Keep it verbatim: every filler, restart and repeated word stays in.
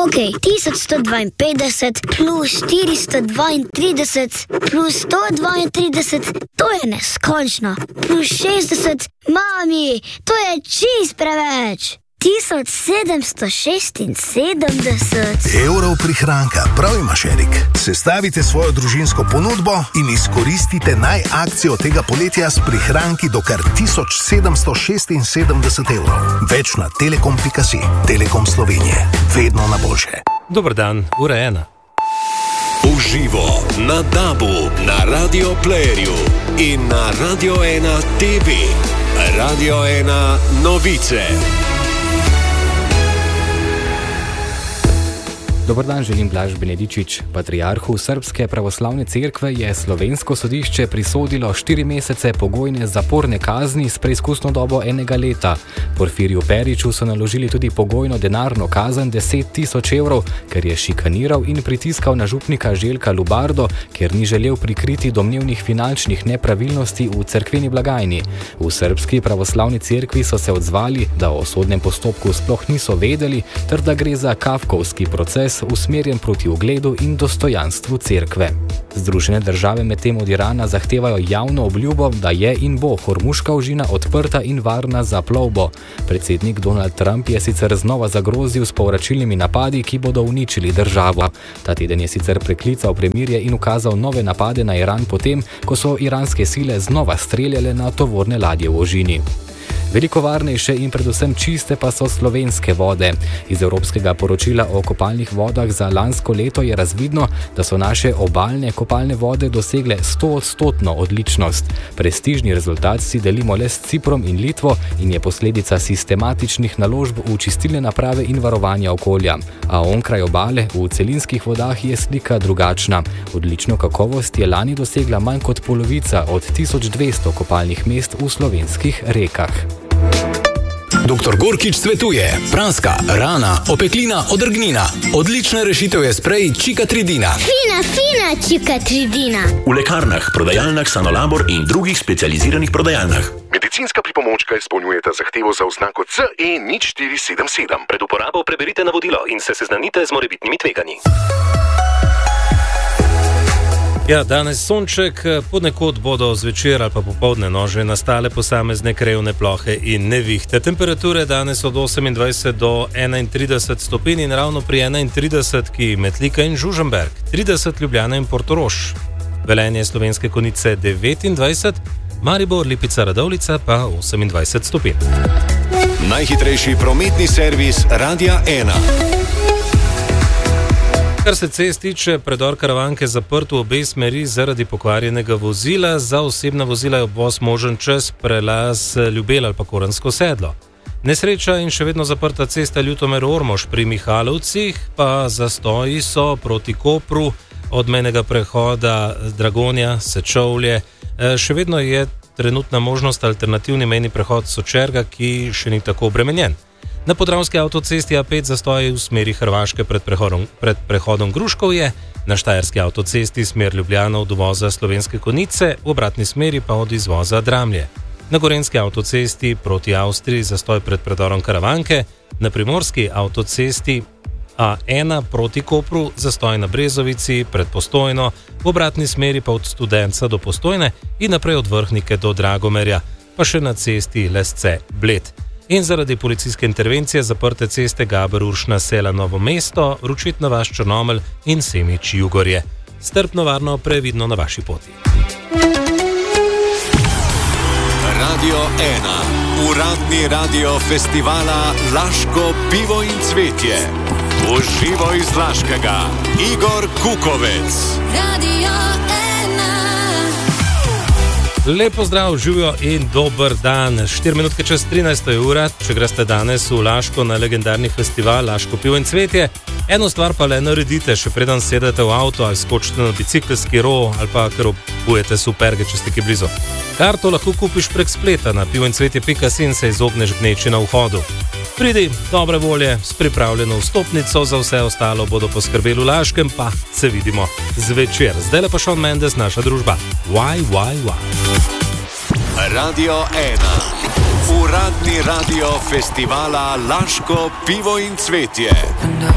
Ok, tisoč sto dvainpetdeset plus štiristo dvaintrideset plus sto dvaintrideset, to je neskončno. Plus šestdeset, mami, to je čist preveč. tisoč sedemsto šestinsedemdeset evrov prihranka, prav imaš, Erik. Sestavite svojo družinsko ponudbo in izkoristite naj akcijo tega poletja s prihranki do kar tisoč sedemsto šestinsedemdeset evrov. Več na telekom pika si. Telekom Slovenije. Vedno na boljše. Dober dan, ura ena. Uživo na Dabu, na Radio Playerju in na Radio ena T V. Radio ena novice. Dobar dan, želim Blaž Benedičič. Patriarhu Srbske pravoslavne cerkve je slovensko sodišče prisodilo štiri mesece pogojne zaporne kazni s preizkusno dobo enega leta. Porfiriju Periču so naložili tudi pogojno denarno kazen deset tisoč evrov, ker je šikaniral in pritiskal na župnika Željka Lubardo, ker ni želel prikriti domnevnih finančnih nepravilnosti v cerkveni blagajni. V Srbski pravoslavni cerkvi so se odzvali, da o sodnem postopku sploh niso vedeli, ter da gre za kafkovski proces usmerjen proti ugledu in dostojanstvu cerkve. Združene države medtem od Irana zahtevajo javno obljubo, da je in bo Hormuška ožina odprta in varna za plovbo. Predsednik Donald Trump je sicer znova zagrozil s povračilnimi napadi, ki bodo uničili državo. Ta teden je sicer preklical premirje in ukazal nove napade na Iran potem, ko so iranske sile znova streljale na tovorne ladje v ožini. Veliko varnejše in predvsem čiste pa so slovenske vode. Iz evropskega poročila o kopalnih vodah za lansko leto je razvidno, da so naše obalne kopalne vode dosegle stoodstotno odličnost. Prestižni rezultat si delimo le s Ciprom in Litvo in je posledica sistematičnih naložb v čistilne naprave in varovanja okolja. A onkraj obale, v celinskih vodah je slika drugačna. Odlično kakovost je lani dosegla manj kot polovica od tisoč dvesto kopalnih mest v slovenskih rekah. doktor Gorkič svetuje: praska, rana, opeklina, odrgnina. Odlična rešitev je sprej Čikatridina. Fina, fina Čikatridina. V lekarnah, prodajalnah Sanolabor in drugih specializiranih prodajalnah. Medicinska pripomočka izpolnjujeta zahtevo za oznako C E nič štiri sedem sedem. Pred uporabo preberite navodilo in se seznanite z morebitnimi tveganji. Ja, danes sonček, ponekod bodo zvečer ali pa popoldne nože nastale posamezne krajevne plohe in nevihte. Temperature danes od osemindvajset do enaintrideset stopinj in ravno pri enaintrideset, ki Metlika in Žužemberk, trideset Ljubljana in Portorož. Velenje Slovenske Konjice devetindvajset, Maribor, Lipica, Radovljica pa osemindvajset stopinj. Najhitrejši prometni servis Radia ena. Kar se cest tiče, predor Karavanke zaprt v obe smeri zaradi pokvarjenega vozila. Za osebna vozila je obvoz možen čez prelaz Ljubelj ali pa Korensko sedlo. Nesreča in še vedno zaprta cesta Ljutomer-Ormož pri Mihalovcih, pa zastoji so proti Kopru od mejnega prehoda Dragonja, Sečovlje. Še vedno je trenutna možnost alternativni mejni prehod Sočerga, ki še ni tako obremenjen. Na podravski avtocesti A pet zastoji v smeri Hrvaške pred prehodom, pred prehodom Gruškovje, na štajerski avtocesti smer Ljubljana od uvoza Slovenske Konjice, v obratni smeri pa od izvoza Dramlje. Na gorenjski avtocesti proti Avstriji zastoj pred predorom Karavanke, na primorski avtocesti A ena proti Kopru zastoj na Brezovici pred Postojno, v obratni smeri pa od Studenca do Postojne in naprej od Vrhnike do Dragomerja, pa še na cesti Lesce-Bled. In zaradi policijske intervencije zaprte ceste Gaber-Uršna Sela Novo mesto, Ručitna vas Črnomelj in Semič Jugorje. Strpno, varno, previdno na vaši poti. Radio ena. Uradni radio festivala Laško pivo in cvetje. Uživo iz Laškega. Igor Kukovec. Radio ena. Lepo zdrav, živijo in dober dan. štiri minutke čez trinajsto je ura, če greste danes v Laško na legendarni festival Laško pivo in cvetje. Eno stvar pa le naredite, še preden sedete v avto ali skočite na bicikelski ro ali pa kar obujete superge, če ste ki blizu. Karto lahko kupiš prek spleta na pivoincvetje pika si in se izogneš gneči na vhodu. Pridi, dobre volje, s pripravljeno vstopnico, za vse ostalo bodo poskrbeli v Laškem, pa se vidimo zvečer. Zdaj le pa Shawn Mendes, naša družba. Why, why, why? Radio ena. Uradni radio festivala Laško pivo in cvetje.